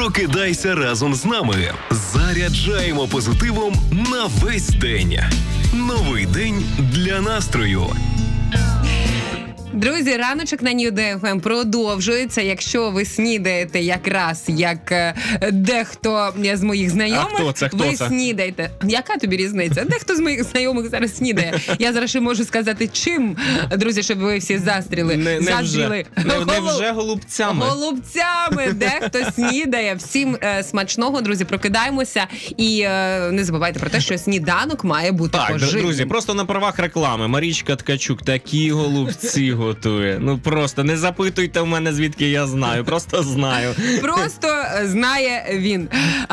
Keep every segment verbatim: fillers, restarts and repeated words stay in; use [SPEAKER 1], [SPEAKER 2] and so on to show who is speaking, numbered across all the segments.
[SPEAKER 1] Прокидайся разом з нами. Заряджаємо позитивом на весь день. Новий день для настрою.
[SPEAKER 2] Друзі, раночок на Нью Де Еф Ем продовжується. Якщо ви снідаєте якраз як е, дехто з моїх знайомих,
[SPEAKER 3] А хто це? Хто
[SPEAKER 2] ви
[SPEAKER 3] це?
[SPEAKER 2] снідаєте. Яка тобі різниця? Дехто з моїх знайомих зараз снідає. Я зараз ще можу сказати, чим, друзі, щоб ви всі застріли.
[SPEAKER 3] Не, не
[SPEAKER 2] Заздріли.
[SPEAKER 3] вже. Не, не
[SPEAKER 2] Голуб-
[SPEAKER 3] вже голубцями.
[SPEAKER 2] Голубцями. Дехто снідає. Всім е, смачного, друзі, прокидаємося. І е, не забувайте про те, що сніданок має бути
[SPEAKER 3] Так,
[SPEAKER 2] поживним.
[SPEAKER 3] друзі, просто на правах реклами. Марічка Ткачук такі голубці готує. Ну просто не запитуйте в мене, звідки я знаю. Просто знаю.
[SPEAKER 2] Просто знає він.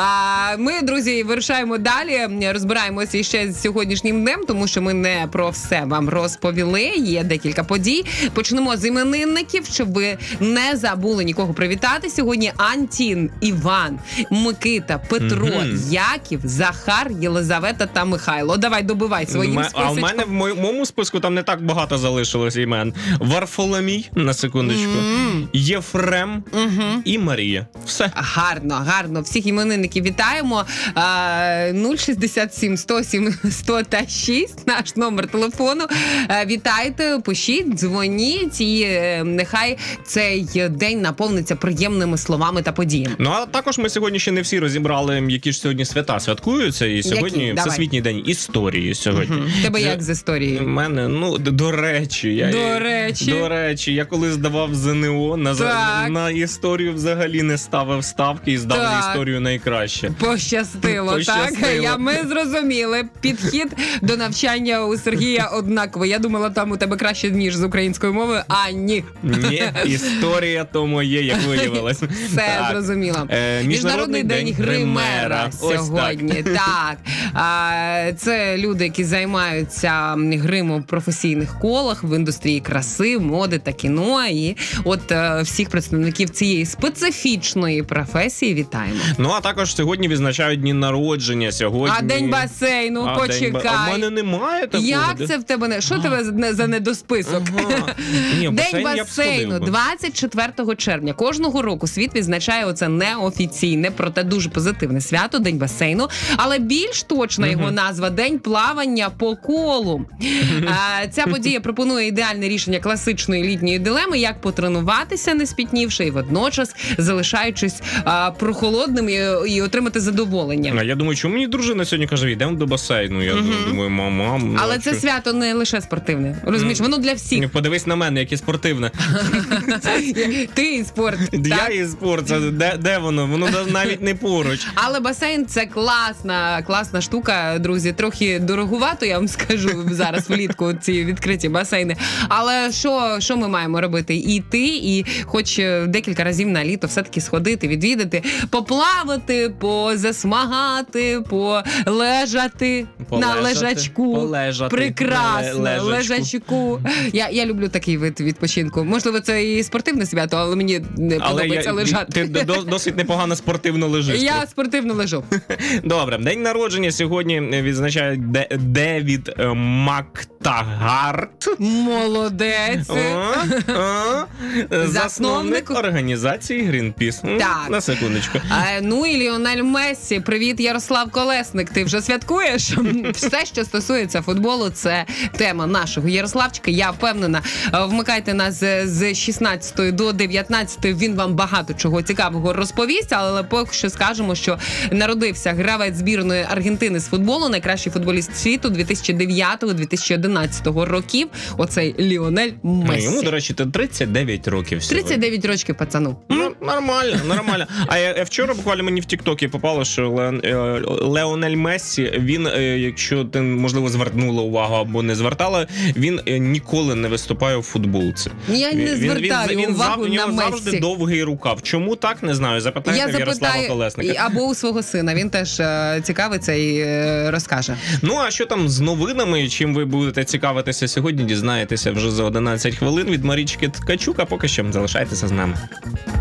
[SPEAKER 2] А ми, друзі, вирушаємо далі. Розбираємося іще з сьогоднішнім днем, тому що ми не про все вам розповіли. Є декілька подій. Почнемо з іменинників, щоб ви не забули нікого привітати. Сьогодні Антін, Іван, Микита, Петро,
[SPEAKER 3] Мгм.
[SPEAKER 2] Яків, Захар, Єлизавета та Михайло. Давай, добивай своїм
[SPEAKER 3] М-
[SPEAKER 2] списочком.
[SPEAKER 3] А в мене в моєму списку там не так багато залишилось імен. Варфоломій, на секундочку,
[SPEAKER 2] М.
[SPEAKER 3] Єфрем
[SPEAKER 2] Мгм.
[SPEAKER 3] і Марія. Все.
[SPEAKER 2] Гарно, гарно. Всіх іменинників вітаємо. А, нуль шістдесят сім сто сім сто та шість наш номер телефону. А, вітайте, пишіть, дзвоніть, і е, нехай цей день наповниться приємними словами та подіями.
[SPEAKER 3] Ну, а також ми сьогодні ще не всі розібрали, які ж сьогодні свята святкуються. І сьогодні
[SPEAKER 2] Які? Давай.
[SPEAKER 3] Всесвітній день історії сьогодні.
[SPEAKER 2] Мгм. Тебе
[SPEAKER 3] Це-
[SPEAKER 2] як з історією?
[SPEAKER 3] У мене, ну, д- до речі, я
[SPEAKER 2] До речі.
[SPEAKER 3] До речі, я коли здавав зе не о, на, за-
[SPEAKER 2] Так.
[SPEAKER 3] на історію взагалі не ставив ставки і здав
[SPEAKER 2] Так.
[SPEAKER 3] історію найкраще.
[SPEAKER 2] Пощастило,
[SPEAKER 3] Пощастило.
[SPEAKER 2] так? Я, ми зрозуміли. Підхід до навчання у Сергія однаковий. Я думала, там у тебе краще, ніж з українською мовою, а ні.
[SPEAKER 3] Ні, історія то моє, як виявилось.
[SPEAKER 2] Все
[SPEAKER 3] Так.
[SPEAKER 2] зрозуміло.
[SPEAKER 3] Е,
[SPEAKER 2] Міжнародний день гримера
[SPEAKER 3] Ось
[SPEAKER 2] сьогодні.
[SPEAKER 3] так.
[SPEAKER 2] Так. А, це люди, які займаються гримом в професійних колах в індустрії краси, моди та кіно. І от е, всіх представників цієї специфічної професії вітаємо.
[SPEAKER 3] Ну, а також сьогодні відзначають дні народження. Сьогодні...
[SPEAKER 2] А день басейну,
[SPEAKER 3] А,
[SPEAKER 2] почекай.
[SPEAKER 3] день ба- А в мене немає такого.
[SPEAKER 2] Як
[SPEAKER 3] де-
[SPEAKER 2] це в тебе не? Що тебе за- за недосписок?
[SPEAKER 3] Ага. Ні,
[SPEAKER 2] День
[SPEAKER 3] басейн я б
[SPEAKER 2] басейну
[SPEAKER 3] сходив би.
[SPEAKER 2] двадцять четвертого червня. Кожного року світ відзначає оце неофіційне, проте дуже позитивне свято, День басейну. Але більш точна його назва – День плавання по колу. А, Ця подія пропонує ідеальне рішення класичної літньої дилеми, як потренуватися, не спітнівши, і водночас залишаючись а, прохолодним і, і отримати задоволення.
[SPEAKER 3] А я думаю, чому мені дружина сьогодні каже, йдемо до басейну. Я думаю, мама. ну,
[SPEAKER 2] Але
[SPEAKER 3] а
[SPEAKER 2] це
[SPEAKER 3] що?
[SPEAKER 2] свято не лише спортивне. Розумієш, воно для всіх.
[SPEAKER 3] Подивись на мене, яке спортивне.
[SPEAKER 2] Ти і спорт.
[SPEAKER 3] Я
[SPEAKER 2] так?
[SPEAKER 3] і спорт, це де, де воно? Воно навіть не поруч.
[SPEAKER 2] Але басейн це класна, класна штука, друзі. Трохи дороговато, я вам скажу зараз влітку ці відкриті басейни. Але що, що ми маємо робити? Іти і хоч декілька разів на літо все-таки сходити, відвідати, поплавати, позасмагати, полежати на
[SPEAKER 3] Полежати,
[SPEAKER 2] лежачку.
[SPEAKER 3] полежати
[SPEAKER 2] Прекрасно,
[SPEAKER 3] на ле- лежачку.
[SPEAKER 2] лежачку. Я, я люблю такий вид відпочинку. Можливо, це і спортивне свято, але мені не
[SPEAKER 3] Але
[SPEAKER 2] подобається
[SPEAKER 3] я,
[SPEAKER 2] лежати.
[SPEAKER 3] ти до- досить непогано спортивно лежиш.
[SPEAKER 2] Я спортивно лежу.
[SPEAKER 3] Добре, день народження сьогодні відзначає Де- Девід е, Мактагарт.
[SPEAKER 2] Молодець.
[SPEAKER 3] О, о,
[SPEAKER 2] Засновник.
[SPEAKER 3] Засновник організації Greenpeace. М,
[SPEAKER 2] Так.
[SPEAKER 3] На секундочку.
[SPEAKER 2] А, ну і Ліонель Мессі. Привіт, Ярослав Колесник. Ти вже святкуєш? Все, що стосується футболу, це тема нашого Ярославчика. Я впевнена. Вмикайте нас з шістнадцятої до дев'ятнадцятої. Він вам багато чого цікавого розповість, але поки що скажемо, що народився гравець збірної Аргентини з футболу, найкращий футболіст світу дві тисячі дев'ятого - дві тисячі одинадцятого років. Оцей Ліонель
[SPEAKER 3] Ну,
[SPEAKER 2] Мессі.
[SPEAKER 3] йому, до речі, тридцять дев'ять років сьогодні.
[SPEAKER 2] тридцять дев'ять років, пацану.
[SPEAKER 3] Ну, нормально, нормально. А я, я вчора буквально мені в Тіктокі попало, що Леон, е, Леонель Мессі, він, е, якщо ти, можливо, звернула увагу або не звертала, він е, ніколи не виступає у футболці.
[SPEAKER 2] Я не звертаю
[SPEAKER 3] він, він,
[SPEAKER 2] увагу
[SPEAKER 3] зав-
[SPEAKER 2] на
[SPEAKER 3] він завжди
[SPEAKER 2] Мессі.
[SPEAKER 3] довгий рукав. Чому так, не знаю. Запитайте
[SPEAKER 2] Я
[SPEAKER 3] в Ярослава
[SPEAKER 2] запитаю
[SPEAKER 3] Колесника.
[SPEAKER 2] і- або у свого сина. Він теж е, цікавиться і е, розкаже.
[SPEAKER 3] Ну, а що там з новинами, чим ви будете цікавитися сьогодні, дізнаєтеся вже за одинадцять хвилин від Марічки Ткачук, а поки що залишайтеся з нами.